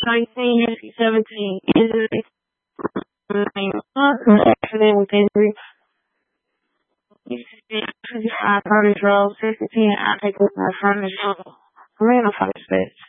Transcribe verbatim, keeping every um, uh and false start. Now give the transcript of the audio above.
nineteen, seventeen. Injury. Accident with injury. I probably drove sixteen. I take with my friend. I ran off out of space.